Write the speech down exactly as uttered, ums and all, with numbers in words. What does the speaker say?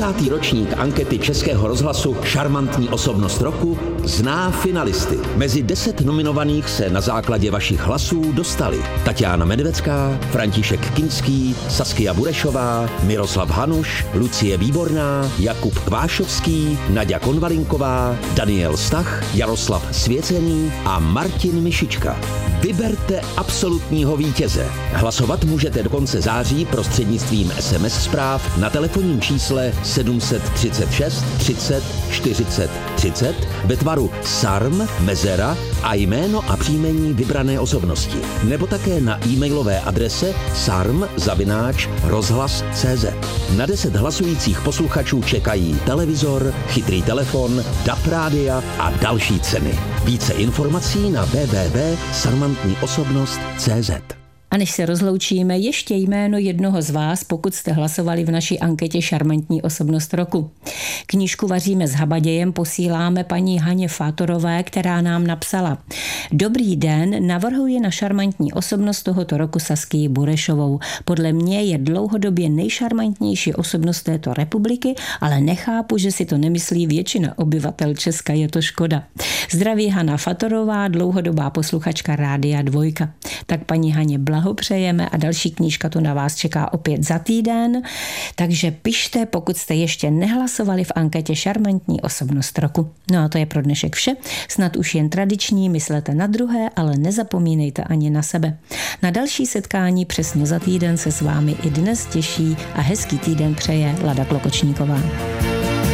desátý ročník ankety Českého rozhlasu Šarmantní osobnost roku zná finalisty. Mezi deset nominovaných se na základě vašich hlasů dostali Tatiana Medvecká, František Kinský, Saskia Burešová, Miroslav Hanuš, Lucie Výborná, Jakub Kvášovský, Naďa Konvalinková, Daniel Stach, Jaroslav Svěcený a Martin Mišička. Vyberte absolutního vítěze. Hlasovat můžete do konce září prostřednictvím es em es zpráv na telefonním čísle sedm set třicet šest třicet čtyřicet třicet ve tvaru S A R M, mezera a jméno a příjmení vybrané osobnosti. Nebo také na e-mailové adrese sarm zavináč rozhlas tečka cé zet. Na deset hlasujících posluchačů čekají televizor, chytrý telefon, D A B rádia a další ceny. Více informací na w w w tečka sarmantní osobnost tečka cé zet. A než se rozloučíme, ještě jméno jednoho z vás, pokud jste hlasovali v naší anketě Šarmantní osobnost roku. Knížku Vaříme s habadějem posíláme paní Haně Fátorové, která nám napsala: Dobrý den, navrhuji na šarmantní osobnost tohoto roku Saskii Burešovou. Podle mě je dlouhodobě nejšarmantnější osobnost této republiky, ale nechápu, že si to nemyslí většina obyvatel Česka, je to škoda. Zdraví Hana Fátorová, dlouhodobá posluchačka Rádia Dvojka. Tak paní Haně blahopřejeme a další knížka tu na vás čeká opět za týden, takže pište, pokud jste ještě nehlasovali v anketě Šarmantní osobnost roku. No a to je pro dnešek vše, snad už jen tradiční, myslete na druhé, ale nezapomínejte ani na sebe. Na další setkání přesně za týden se s vámi i dnes těší a hezký týden přeje Lada Klokočníková.